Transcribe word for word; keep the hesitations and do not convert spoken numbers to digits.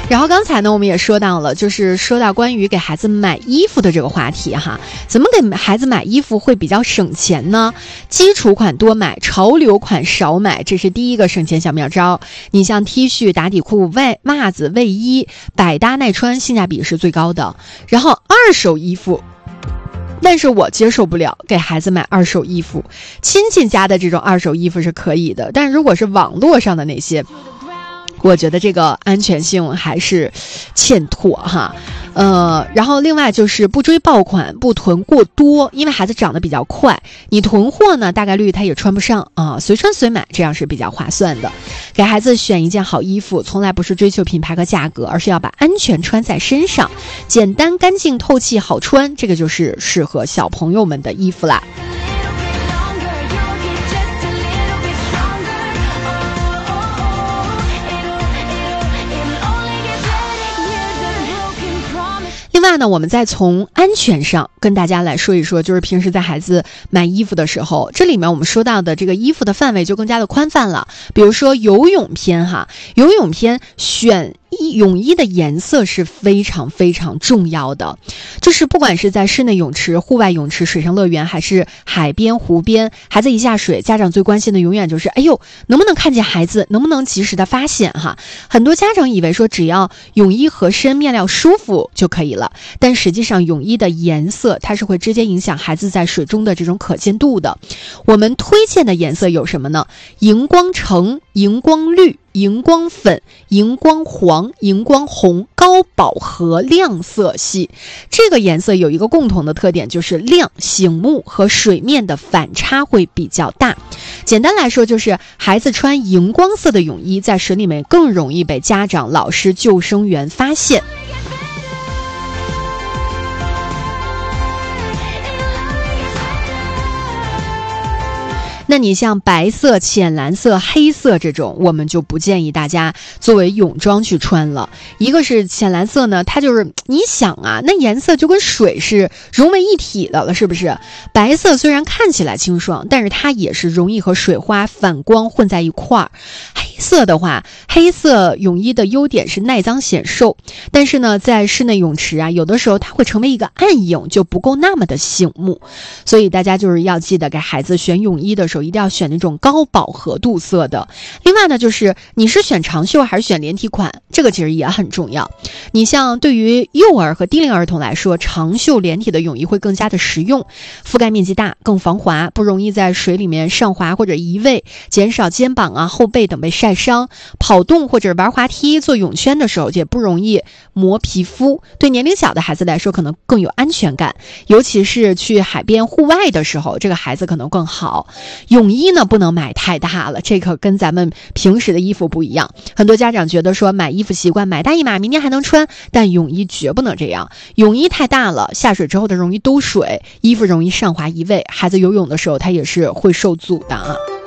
然后刚才呢，我们也说到了，就是说到关于给孩子买衣服的这个话题哈，怎么给孩子买衣服会比较省钱呢？基础款多买，潮流款少买，这是第一个省钱小妙招。你像 T 恤、打底裤、外袜子、卫衣，百搭耐穿，性价比是最高的。然后二手衣服。但是我接受不了给孩子买二手衣服，亲戚家的这种二手衣服是可以的，但如果是网络上的那些，我觉得这个安全性还是欠妥哈。呃，然后另外就是不追爆款，不囤过多，因为孩子长得比较快，你囤货呢大概率他也穿不上啊，随穿随买，这样是比较划算的。给孩子选一件好衣服，从来不是追求品牌和价格，而是要把安全穿在身上，简单干净透气好穿，这个就是适合小朋友们的衣服啦。另外呢，我们再从安全上跟大家来说一说，就是平时在孩子买衣服的时候，这里面我们说到的这个衣服的范围就更加的宽泛了。比如说游泳篇哈，游泳篇选泳衣的颜色是非常非常重要的，就是不管是在室内泳池、户外泳池、水上乐园，还是海边、湖边，孩子一下水，家长最关心的永远就是哎呦能不能看见孩子，能不能及时的发现哈。很多家长以为说只要泳衣合身、面料舒服就可以了，但实际上泳衣的颜色它是会直接影响孩子在水中的这种可见度的。我们推荐的颜色有什么呢？荧光橙、荧光绿、荧光粉、荧光黄、荧光红、高饱和亮色系。这个颜色有一个共同的特点，就是亮、醒目和水面的反差会比较大。简单来说，就是孩子穿荧光色的泳衣在水里面更容易被家长、老师、救生员发现。那你像白色、浅蓝色、黑色这种，我们就不建议大家作为泳装去穿了。一个是浅蓝色呢，它就是你想啊，那颜色就跟水是融为一体的了，是不是？白色虽然看起来清爽，但是它也是容易和水花反光混在一块儿。黑色的话，黑色泳衣的优点是耐脏显瘦，但是呢，在室内泳池啊，有的时候它会成为一个暗影，就不够那么的醒目。所以大家就是要记得给孩子选泳衣的时候，一定要选那种高饱和度色的。另外呢，就是你是选长袖还是选连体款，这个其实也很重要。你像对于幼儿和低龄儿童来说，长袖连体的泳衣会更加的实用，覆盖面积大，更防滑，不容易在水里面上滑或者移位，减少肩膀啊、后背等被晒伤。跑动或者玩滑梯、做泳圈的时候也不容易磨皮肤，对年龄小的孩子来说可能更有安全感，尤其是去海边户外的时候，这个孩子可能更好。泳衣呢不能买太大了，这个跟咱们平时的衣服不一样。很多家长觉得说买衣服习惯买大一码，明年还能穿，但泳衣绝不能这样。泳衣太大了，下水之后的容易兜水，衣服容易上滑移位，孩子游泳的时候他也是会受阻的啊。